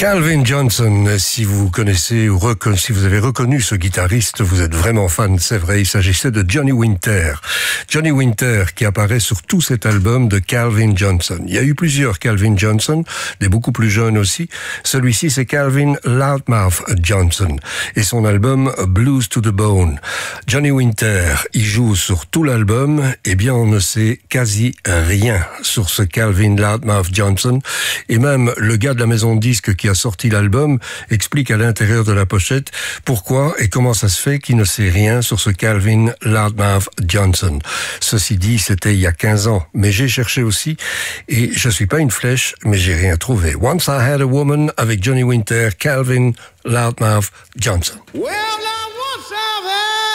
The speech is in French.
Calvin Johnson, si vous connaissez ou si vous avez reconnu ce guitariste, vous êtes vraiment fan, c'est vrai, il s'agissait de Johnny Winter. Johnny Winter qui apparaît sur tout cet album de Calvin Johnson. Il y a eu plusieurs Calvin Johnson, des beaucoup plus jeunes aussi. Celui-ci, c'est Calvin Loudmouth Johnson et son album Blues to the Bone. Johnny Winter, il joue sur tout l'album, eh bien on ne sait quasi rien sur ce Calvin Loudmouth Johnson, et même le gars de la maison de disques qui a sorti l'album explique à l'intérieur de la pochette pourquoi et comment ça se fait qu'il ne sait rien sur ce Calvin Loudmouth Johnson. Ceci dit, c'était il y a 15 ans, mais j'ai cherché aussi et je suis pas une flèche, mais j'ai rien trouvé. Once I Had a Woman avec Johnny Winter, Calvin Loudmouth Johnson. Well, now once I've had